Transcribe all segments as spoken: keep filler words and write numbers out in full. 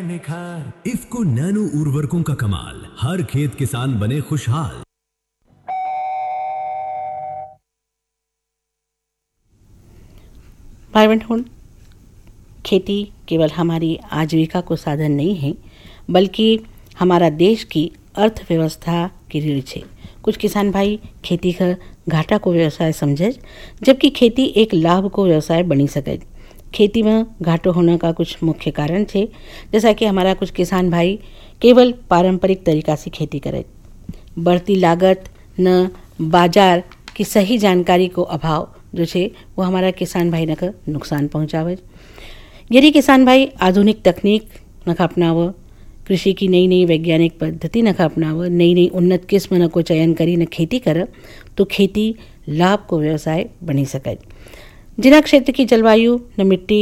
निखार। इफ्को नैनो उर्वरकों का कमाल, हर खेत किसान बने खुशहाल। भाई बहनों, खेती केवल हमारी आजीविका को साधन नहीं है, बल्कि हमारा देश की अर्थव्यवस्था की रीढ़ है। कुछ किसान भाई खेती का घाटा को व्यवसाय समझे, जबकि खेती एक लाभ को व्यवसाय बनी सके। खेती में घाटो होने का कुछ मुख्य कारण थे, जैसा कि हमारा कुछ किसान भाई केवल पारंपरिक तरीका से खेती करे, बढ़ती लागत न बाजार की सही जानकारी को अभाव जो है वो हमारा किसान भाई न का नुकसान पहुँचावे। यदि किसान भाई आधुनिक तकनीक न का अपनाव, कृषि की नई नई वैज्ञानिक पद्धति न का अपनाव, नई नई उन्नत किस्म न को चयन करी न खेती कर, तो खेती लाभ को व्यवसाय बनी सके। जिना क्षेत्र की जलवायु न मिट्टी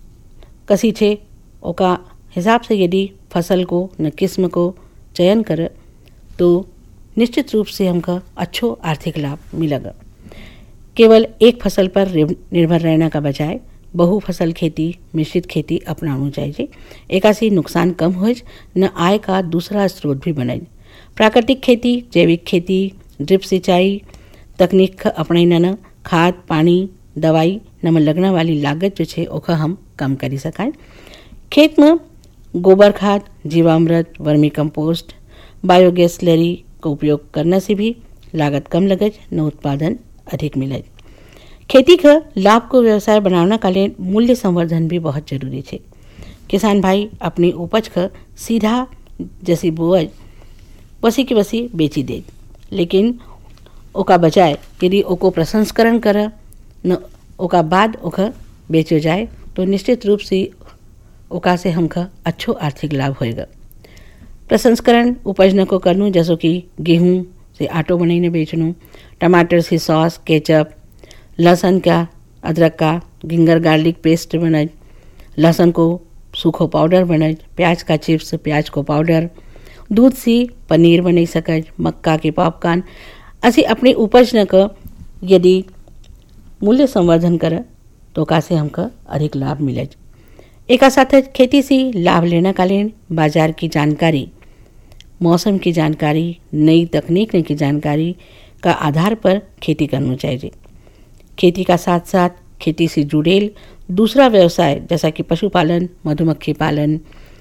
कसी छे ओका हिसाब से यदि फसल को न किस्म को चयन कर, तो निश्चित रूप से हमका अच्छो आर्थिक लाभ मिलेगा। केवल एक फसल पर निर्भर रहने का बजाय बहु फसल खेती, मिश्रित खेती अपनानी चाहिए। एकासी नुकसान कम हो न आय का दूसरा स्रोत भी बने। प्राकृतिक खेती, जैविक खेती, ड्रिप सिंचाई तकनीक अपनाना न खाद, पानी, दवाई न लगने वाली लागत जो है ओका हम कम करी सकाय। खेत में गोबर खाद, जीवामृत, वर्मी कंपोस्ट, बायोगैस स्लरी का उपयोग करने से भी लागत कम लगे न उत्पादन अधिक मिले। खेती का लाभ को व्यवसाय बनाने के लिए मूल्य संवर्धन भी बहुत जरूरी है। किसान भाई अपनी उपज का सीधा जैसी बोअज वसी की वसी बेची दे, लेकिन ओका बजाय यदि ओको प्रसंस्करण कर न ओका बाद ओका बेचो जाए, तो निश्चित रूप से ओका से हमका अच्छो आर्थिक लाभ होएगा। प्रसंस्करण उपज न को करनू, जैसो कि गेहूँ से आटो बनाईने बेचनू, टमाटर से सॉस, केचप, लहसुन का, अदरक का गिंगर गार्लिक पेस्ट बनाए, लहसुन को सूखो पाउडर बनाए, प्याज का चिप्स, प्याज को पाउडर, दूध से पनीर बना सके, मक्का के पॉपकॉर्न। असी अपनी उपज न का यदि मूल्य संवर्धन कर, तो का से हमका अधिक लाभ मिले। एक साथ खेती से लाभ लेने का लिए बाजार की जानकारी, मौसम की जानकारी, नई तकनीक की जानकारी का आधार पर खेती करना चाहिए। खेती का साथ साथ खेती से जुड़ेल दूसरा व्यवसाय जैसा कि पशुपालन, मधुमक्खी पालन,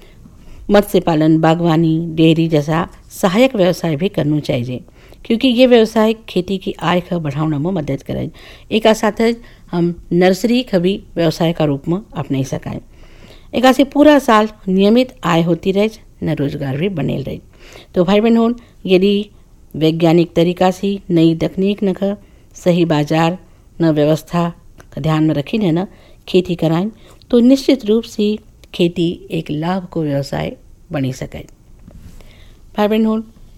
मत्स्य पालन, बागवानी, डेयरी जैसा सहायक व्यवसाय भी करना चाहिए, क्योंकि ये व्यवसाय खेती की आय का बढ़ाने में मदद करे। एक साथ हम नर्सरी का भी व्यवसाय का रूप में अपना सकाएं। एक से पूरा साल नियमित आय होती रहे न रोजगार भी बनेल रहे। तो भाई बहनों, यदि वैज्ञानिक तरीका से नई तकनीक न का सही बाजार न व्यवस्था का ध्यान में रखी न खेती कराएं, तो निश्चित रूप से खेती एक लाभ को व्यवसाय बनी सके। भाई बहनों,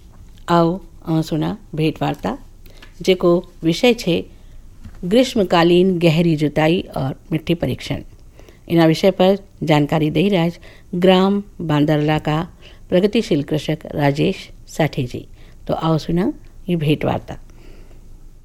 आओ सुना भेंट वार्ता, जेको विषय छे ग्रीष्मकालीन गहरी जुताई और मिट्टी परीक्षण। इना विषय पर जानकारी दे रहा है ग्राम बांदरला का प्रगतिशील कृषक राजेश साठे जी। तो आओ सुना ये भेंट वार्ता।